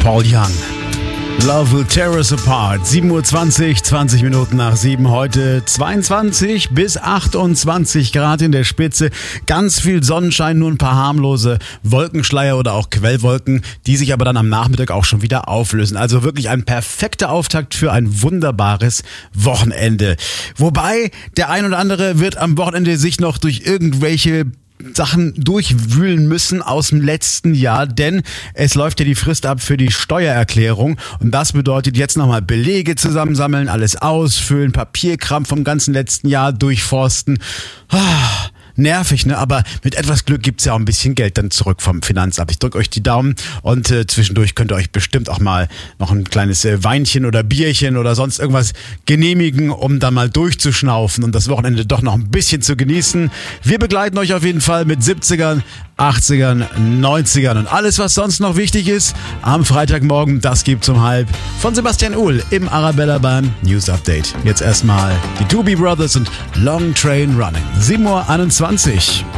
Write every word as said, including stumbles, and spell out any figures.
Paul Young. Love will tear us apart. sieben Uhr zwanzig, zwanzig Minuten nach sieben. Heute zweiundzwanzig bis achtundzwanzig Grad in der Spitze. Ganz viel Sonnenschein, nur ein paar harmlose Wolkenschleier oder auch Quellwolken, die sich aber dann am Nachmittag auch schon wieder auflösen. Also wirklich ein perfekter Auftakt für ein wunderbares Wochenende. Wobei der ein oder andere wird am Wochenende sich noch durch irgendwelche Sachen durchwühlen müssen aus dem letzten Jahr, denn es läuft ja die Frist ab für die Steuererklärung und das bedeutet jetzt nochmal Belege zusammensammeln, alles ausfüllen, Papierkram vom ganzen letzten Jahr durchforsten. Ah, nervig, ne? Aber mit etwas Glück gibt's ja auch ein bisschen Geld dann zurück vom Finanzamt. Ich drücke euch die Daumen und äh, zwischendurch könnt ihr euch bestimmt auch mal noch ein kleines äh, Weinchen oder Bierchen oder sonst irgendwas genehmigen, um dann mal durchzuschnaufen und das Wochenende doch noch ein bisschen zu genießen. Wir begleiten euch auf jeden Fall mit siebzigern, achtzigern, neunzigern und alles, was sonst noch wichtig ist, am Freitagmorgen, das gibt's um halb von Sebastian Uhl im Arabella beim News Update. Jetzt erstmal die Doobie Brothers und Long Train Running. sieben Uhr einundzwanzig.